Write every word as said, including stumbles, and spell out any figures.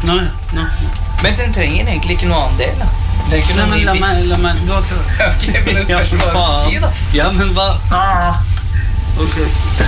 Nei, nei. Men den trenger egentlig ikke noe annen del, da. Det er ikke Nei, noe men la ny meg, la meg, du har klart. bit. Ok, men det Ja, skal for ikke bare faen. si, da. Ja, men hva? Ah. Ok.